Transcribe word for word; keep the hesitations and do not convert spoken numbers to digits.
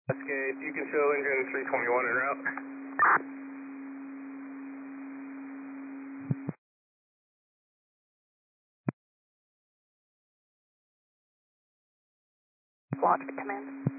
Cascade, you can show engine three twenty-one en route. Launch command.